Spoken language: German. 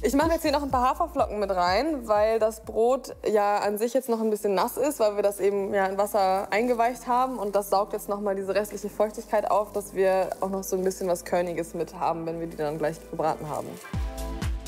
Ich mache jetzt hier noch ein paar Haferflocken mit rein, weil das Brot ja an sich jetzt noch ein bisschen nass ist, weil wir das eben ja in Wasser eingeweicht haben. Und das saugt jetzt noch mal diese restliche Feuchtigkeit auf, dass wir auch noch so ein bisschen was Körniges mit haben, wenn wir die dann gleich gebraten haben.